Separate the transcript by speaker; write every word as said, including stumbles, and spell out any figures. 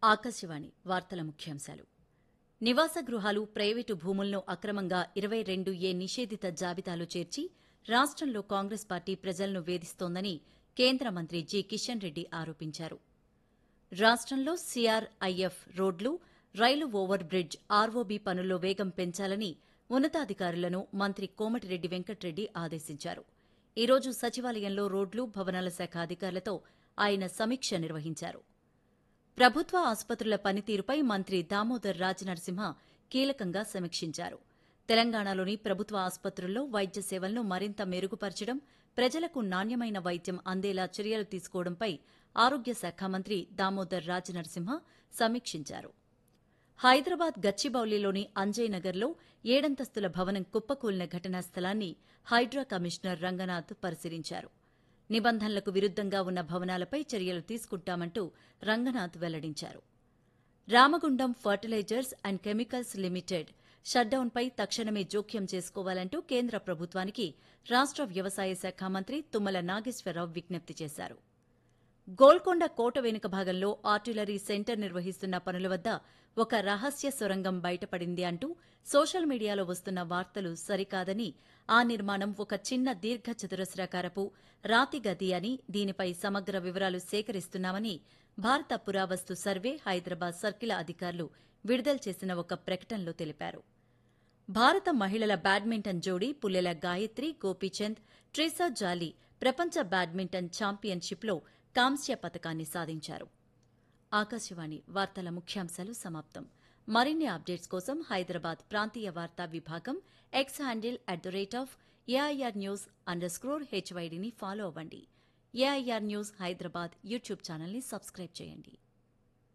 Speaker 1: ఆకాశవాణి వార్తల ముఖ్యాంశాలు. నివాస గృహాలు, ప్రైవేటు భూములను అక్రమంగా ఇరవై రెండు ఏ నిషేధిత జాబితాలో చేర్చి రాష్టంలో కాంగ్రెస్ పార్టీ ప్రజలను వేధిస్తోందని కేంద్ర మంత్రి జి కిషన్ రెడ్డి ఆరోపించారు. రాష్టంలో సీఆర్ఐఎఫ్ రోడ్లు, రైలు ఓవర్ బ్రిడ్జ్ ఆర్ఓబీ పనుల్లో వేగం పెంచాలని ఉన్నతాధికారులను మంత్రి కోమటిరెడ్డి వెంకట్రెడ్డి ఆదేశించారు. ఈ రోజు సచివాలయంలో రోడ్లు, భవనాల శాఖ అధికారులతో ఆయన సమీక్ష నిర్వహించారు. ప్రభుత్వ ఆసుపత్రుల పనితీరుపై మంత్రి దామోదర్ రాజనరసింహ కీలకంగా సమీక్షించారు. తెలంగాణలోని ప్రభుత్వ ఆసుపత్రుల్లో వైద్య సేవలను మరింత మెరుగుపరచడం, ప్రజలకు నాణ్యమైన వైద్యం అందేలా చర్యలు తీసుకోవడంపై ఆరోగ్య శాఖ మంత్రి దామోదర్ రాజనరసింహ సమీక్షించారు. హైదరాబాద్ గచ్చిబౌలిలోని అంజయ్ నగర్లో ఏడంతస్తుల భవనం కుప్పకూలిన ఘటనా స్థలాన్ని హైడ్రా కమిషనర్ రంగనాథ్ పరిశీలించారు. నిబంధనలకు విరుద్దంగా ఉన్న భవనాలపై చర్యలు తీసుకుంటామంటూ రంగనాథ్ వెల్లడించారు. Ramagundam fertilisers and chemicals limited షట్డౌన్పై తక్షణమే జోక్యం చేసుకోవాలంటూ కేంద్ర ప్రభుత్వానికి రాష్ట వ్యవసాయ శాఖ మంత్రి తుమ్మల నాగేశ్వరరావు విజ్ఞప్తి చేశారు. గోల్కొండ కోట వెనుక భాగంలో ఆర్టిలరీ సెంటర్ నిర్వహిస్తున్న పనుల వద్ద ఒక రహస్య సొరంగం బయటపడింది అంటూ సోషల్ మీడియాలో వస్తున్న వార్తలు సరికాదని, ఆ నిర్మాణం ఒక చిన్న దీర్ఘ చతురస్రాకారపు రాతి గది అని, దీనిపై సమగ్ర వివరాలు సేకరిస్తున్నామని భారత పురావస్తు సర్వే, హైదరాబాద్ సర్కిల్ అధికారులు విడుదల చేసిన ఒక ప్రకటనలో తెలిపారు. భారత మహిళల బ్యాడ్మింటన్ జోడీ పుల్లెల గాయత్రి, గోపీచంద్, ట్రిసా జాలీ ప్రపంచ బ్యాడ్మింటన్ ఛాంపియన్షిప్లో కాంస్య పతకాన్ని సాధించారు. ఆకాశవాణి వార్తల ముఖ్యాంశాలు సమాప్తం. మరిన్ని అప్డేట్స్ కోసం హైదరాబాద్ ప్రాంతీయ వార్తా విభాగం X handle at the rate of AIR news under స్క్రోర్ హెచ్వైడీని follow అవ్వండి. ఏఐఆర్ న్యూస్ హైదరాబాద్ యూట్యూబ్ ఛానల్ని సబ్స్క్రైబ్ చేయండి.